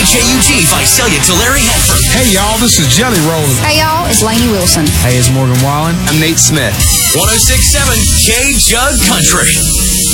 KUG Visalia to Larry Hanford. Hey, y'all, this is Jelly Roll. Hey, y'all, it's Lainey Wilson. Hey, it's Morgan Wallen. I'm Nate Smith. 106.7 K-Jug Country.